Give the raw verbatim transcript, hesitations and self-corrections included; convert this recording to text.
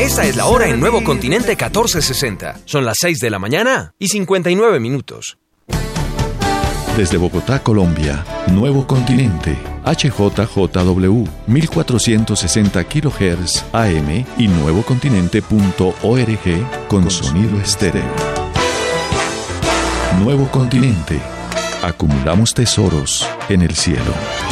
Esta es la hora en Nuevo Continente catorce sesenta. Son las seis de la mañana y cincuenta y nueve minutos. Desde Bogotá, Colombia, Nuevo Continente, H J J W, mil cuatrocientos sesenta kilohertz A M y nuevocontinente punto org con sonido estéreo. Nuevo Continente. Acumulamos tesoros en el cielo.